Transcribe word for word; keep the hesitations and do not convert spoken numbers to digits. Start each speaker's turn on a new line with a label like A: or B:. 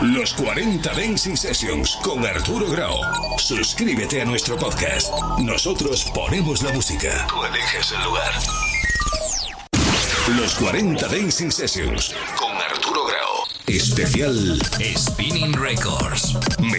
A: Los cuarenta Dancing Sessions con Arturo Grau. Suscríbete a nuestro podcast. Nosotros ponemos la música. Tú eliges el lugar. Los cuarenta Dancing Sessions con Arturo Grau. Especial Spinning Records.